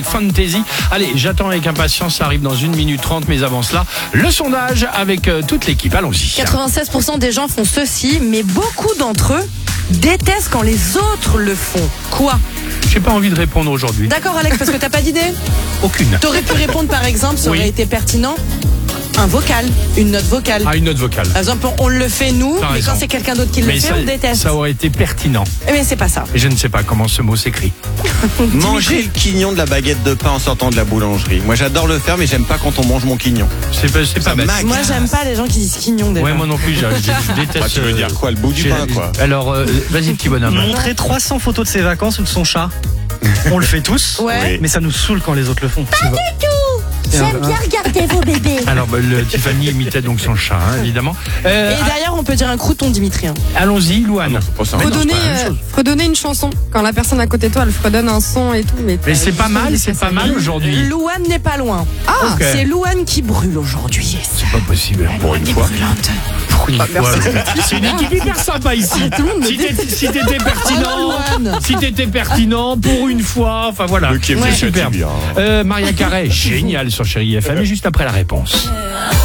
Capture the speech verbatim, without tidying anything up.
Fantasy. Allez, j'attends avec impatience, ça arrive dans une minute trente, mais avant cela, le sondage avec euh, toute l'équipe. Allons-y. quatre-vingt-seize pour cent des gens font ceci, mais beaucoup d'entre eux détestent quand les autres le font. Quoi ? J'ai pas envie de répondre aujourd'hui. D'accord Alex, parce que t'as pas d'idée ? Aucune. T'aurais pu répondre par exemple, ça aurait Oui. été pertinent, un vocal, une note vocale. Ah, une note vocale. Par exemple, on le fait nous, T'as mais raison. quand c'est quelqu'un d'autre qui le Mais fait, ça, on déteste. ça aurait été pertinent. Mais c'est pas ça. Et je ne sais pas comment ce mot s'écrit. Manger le quignon de la baguette de pain en sortant de la boulangerie. Moi j'adore le faire mais j'aime pas quand on mange mon quignon. C'est pas, c'est pas Ça bête. m'agace. Moi j'aime pas les gens qui disent quignon déjà. Ouais, moi non plus, je, je- je déteste. Bah, tu veux euh, dire quoi, le bout du j'ai- pain quoi. Alors, euh, vas-y, petit bonhomme. Montrer trois cents photos de ses vacances ou de son chat. On le fait tous, Ouais. mais ça nous saoule quand les autres le font. J'aime bien regarder vos bébés. Alors, bah, le, Tiffany imitait donc son chat, hein, évidemment. Euh, Et derrière, on peut dire un crouton, Dimitri. hein. allons-y, Louane. Oh, ça Mais Faut non, donner, c'est pas la même euh, chose. fredonner une chanson. Quand la personne à côté de toi, elle fredonne un son et tout. Mais, Mais t'as c'est pas juste mal, envie c'est de pas casser mal la gueule. aujourd'hui. Louane n'est pas loin. Ah, Ok. C'est Louane qui brûle aujourd'hui. C'est pas possible. Pour une fois. Pour une fois. C'est une équipe hyper sympa ici. Tout le monde me Si t'étais si t'étais Oh, pertinent, Louane. si t'étais pertinent, pour une fois, enfin voilà. Le qui est C'est fait, superbe. c'est bien. Euh, Maria Carré, génial sur Chérie F M, et juste après la réponse.